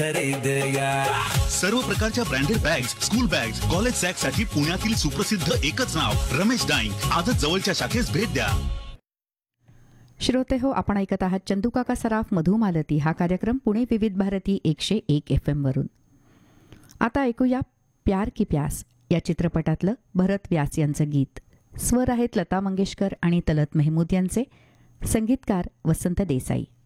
सर्व प्रकारच्या branded bags, school bags, college sack साठी पुण्यातील सुप्रसिद्ध एकच नाव रमेश डाईंग. आजच जवळच्या शाखेस भेट द्या. श्रोते हो, आपण ऐकत आहात चंदूकाका सराफ मधुमालती हा कार्यक्रम पुणे विविध भारती 101 FM वरून. आता ऐकूया प्यार की प्यास या चित्रपटातलं भरत व्यास यांचं गीत. स्वर आहेत लता मंगेशकर आणि तलत मेहमूद यांचे, संगीतकार वसंत देसाई.